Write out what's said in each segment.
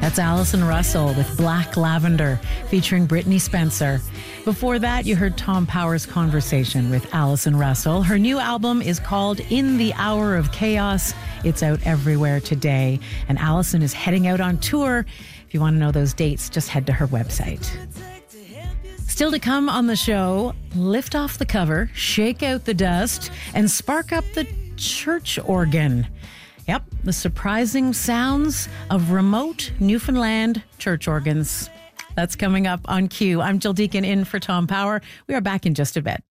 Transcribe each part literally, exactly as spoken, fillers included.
That's Alison Russell with Black Lavender, featuring Brittany Spencer. Before that, you heard Tom Power's conversation with Alison Russell. Her new album is called In the Hour of Chaos. It's out everywhere today. And Alison is heading out on tour. If you want to know those dates, just head to her website. Still to come on the show, lift off the cover, shake out the dust, and spark up the church organ. Yep, the surprising sounds of remote Newfoundland church organs. That's coming up on Q. I'm Jill Deacon in for Tom Power. We are back in just a bit.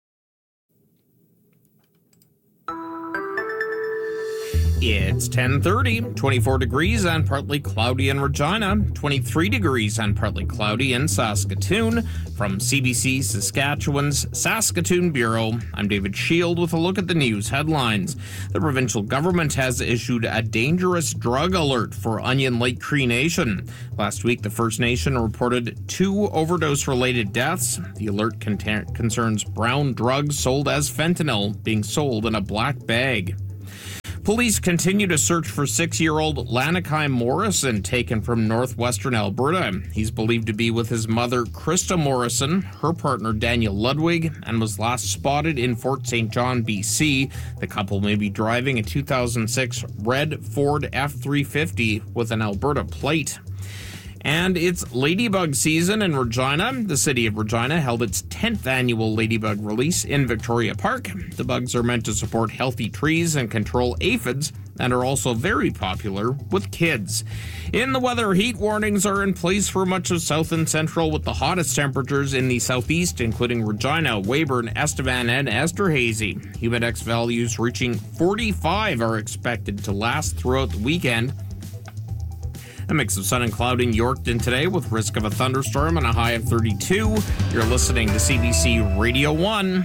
It's ten thirty, twenty-four degrees and partly cloudy in Regina, twenty-three degrees and partly cloudy in Saskatoon. From C B C Saskatchewan's Saskatoon Bureau, I'm David Shield with a look at the news headlines. The provincial government has issued a dangerous drug alert for Onion Lake Cree Nation. Last week, the First Nation reported two overdose-related deaths. The alert con- concerns brown drugs sold as fentanyl being sold in a black bag. Police continue to search for six-year-old Lanakai Morrison, taken from northwestern Alberta. He's believed to be with his mother, Krista Morrison, her partner, Daniel Ludwig, and was last spotted in Fort Saint John, B C. The couple may be driving a two thousand six red Ford F three fifty with an Alberta plate. And it's Ladybug season in Regina. The city of Regina held its tenth annual Ladybug release in Victoria Park. The bugs are meant to support healthy trees and control aphids, and are also very popular with kids. In the weather, heat warnings are in place for much of south and central, with the hottest temperatures in the southeast, including Regina, Weyburn, Estevan, and Esterhazy. Humidex values reaching forty-five are expected to last throughout the weekend. A mix of sun and cloud in Yorkton today with risk of a thunderstorm and a high of thirty-two. You're listening to C B C Radio one.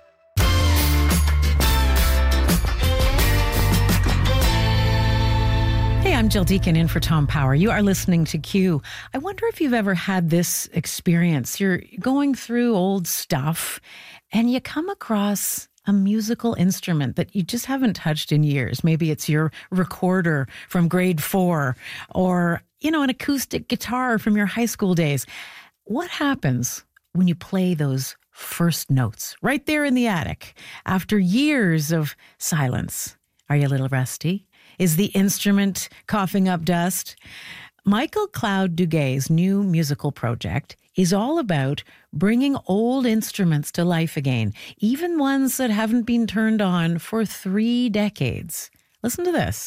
Hey, I'm Jill Deacon in for Tom Power. You are listening to Q. I wonder if you've ever had this experience. You're going through old stuff and you come across a musical instrument that you just haven't touched in years. Maybe it's your recorder from grade four, or, you know, an acoustic guitar from your high school days. What happens when you play those first notes right there in the attic after years of silence? Are you a little rusty? Is the instrument coughing up dust? Michael Cloud Duguay's new musical project is all about bringing old instruments to life again, even ones that haven't been turned on for three decades. Listen to this.